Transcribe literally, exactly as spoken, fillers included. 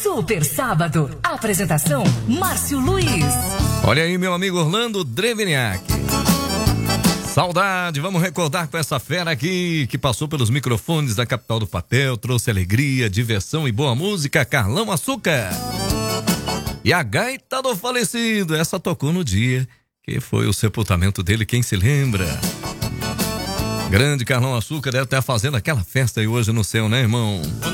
Super Sábado. Apresentação, Márcio Luiz. Olha aí, meu amigo Orlando Dreveniak. Saudade, vamos recordar com essa fera aqui que passou pelos microfones da capital do papel, trouxe alegria, diversão e boa música, Carlão Açúcar. E a gaita do falecido, essa tocou no dia que foi o sepultamento dele, quem se lembra? Grande Carlão Açúcar deve estar fazendo aquela festa aí hoje no céu, né, irmão?